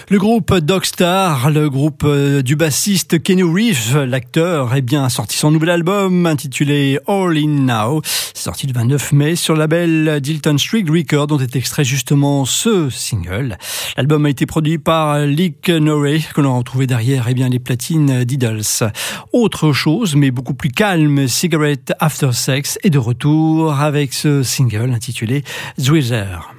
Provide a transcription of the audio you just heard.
Le groupe Dogstar, le groupe du bassiste Kenny Reeves, l'acteur, a sorti son nouvel album intitulé All In Now. C'est sorti le 29 mai sur le label Dilton Street Records, dont est extrait justement ce single. L'album a été produit par Leek Norey, que l'on a retrouvé derrière les platines d'Idols. Autre chose, mais beaucoup plus calme, Cigarette After Sex est de retour avec ce single intitulé Zweezer.